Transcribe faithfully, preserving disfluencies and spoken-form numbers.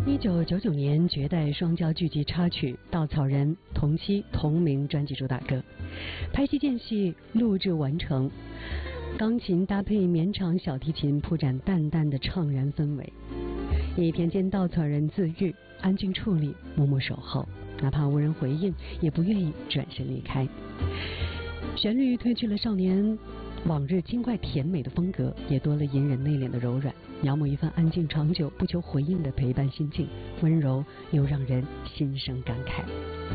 一九九九年绝代双骄剧集插曲《稻草人》同期同名专辑主打歌，拍戏间隙录制完成，钢琴搭配绵长小提琴铺展淡淡的怅然氛围，以田间稻草人自喻，安静矗立，默默守候，哪怕无人回应，也不愿意转身离开。旋律褪去了少年往日轻快甜美的风格，也多了隐忍内敛的柔软，描摹一份安静长久不求回应的陪伴心境，温柔又让人心生感慨。